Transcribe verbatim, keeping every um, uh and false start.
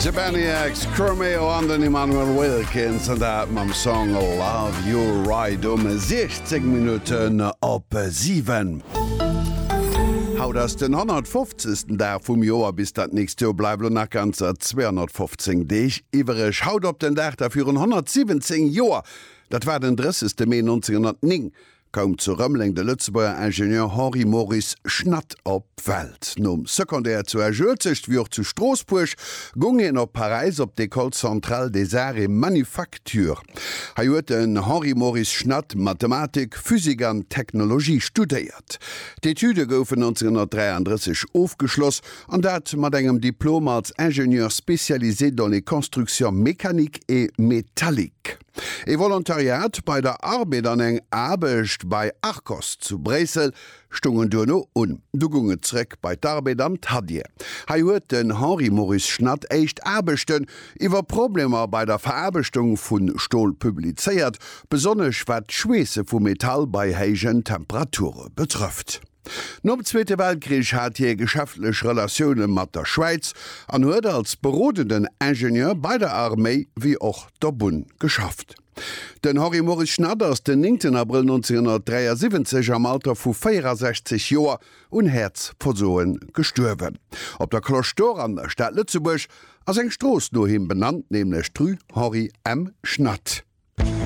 Jabaniacs, Cormeo an den Emmanuel Wilkins an dat mam Song Love You Ride um sechzig Minuten op sieben. Haut ass den hundertfünfzigsten der vum Joer bis dat nächst Jo bleiblo nach ganzer zweihundertfünfzehn Deich iwwerech haut op den Dach dafür hundertsiebzehn Joer. Dat war den dreißigsten Mai neunzehnhundertneun. Kaum zu Römmling de Lützebauer Ingenieur Henri Maurice Schnatt op Welt. Nom sekundär zu erjölzecht wie auch zu Straßburg gungen op Paris op d'École Centrale des Arts et Manufactures. Ha huet den Henri Maurice Schnatt Mathematik, Physik an Technologie studiert. D'Etude goufen neunzehnhundertdreiunddreißig aufgeschloss an dat mat engem Diplom als Ingenieur spezialisé dans les constructions mécaniques et métalliques. E Volontariat bei der Arbeit an eng Abecht bei Arcos zu Bresel stungen du no un. Du gunge zreck bei d'Arbeit am Tadje. Ha huet den Henri Maurice Schnatt echt Abechten iwwer Probleme bei der Verarbeitung vun Stohl publizeiert, besonnech wat d'Schwese vu Metall bei heigen Temperature betrifft. Nom Zweite Weltkrieg hat hier geschäftlech Relationen mat der Schweiz an huet als berodenden Ingenieur bei der Armee wie auch der Bund geschafft. Den Henri Maurice Schnatt ass den neunten April neunzehnhundertdreiundsiebzig am Alter vu vierundsechzig Joer un Herzversoen gestürwen. Op der Klostor an der Stadt Lützeburg ass eng Stroos no hin benannt, nämlich Rue Henri M. Schnatt.